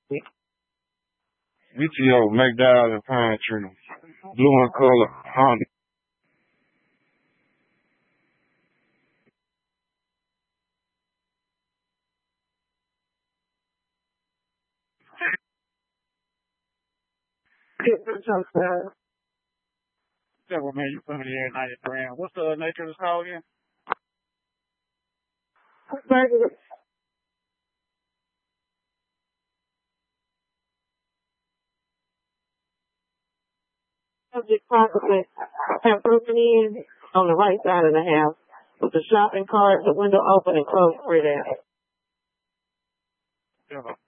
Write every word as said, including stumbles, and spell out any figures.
B T O, McDowell and Pine Tree. Blue and color, Honda. Several man, you put me there at ninety grand. What's the nature of this call again? Subject property have broken in on the right side of the house with the shopping cart, the window open and closed for that. Yeah.